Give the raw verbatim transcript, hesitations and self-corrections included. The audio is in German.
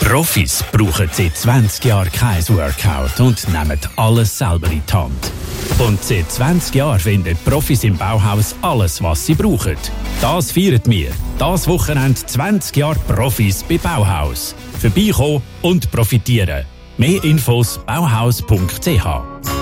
Profis brauchen seit zwanzig Jahren kein Workout und nehmen alles selber in die Hand. Und seit zwanzig Jahren finden Profis im Bauhaus alles, was sie brauchen. Das feiern wir. Das Wochenende zwanzig Jahre Profis bei Bauhaus. Vorbeikommen und profitieren. Mehr Infos bauhaus punkt c h.